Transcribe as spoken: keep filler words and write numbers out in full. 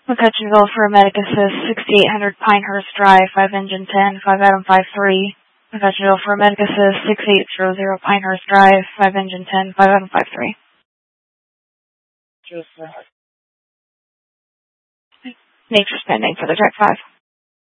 McCutcheonville for a medic assist, sixty-eight hundred Pinehurst Drive, five engine ten, five Adam five three. McCutcheonville for a medic assist, sixty-eight hundred Pinehurst Drive, five engine ten, five Adam five three. Nature's pending for the track five.